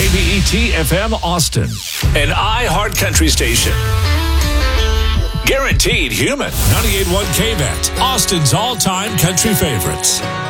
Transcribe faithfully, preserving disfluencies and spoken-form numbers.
B E T F M Austin, an iHeart Country station. Guaranteed human. ninety-eight point one K V E T, Austin's all-time country favorites.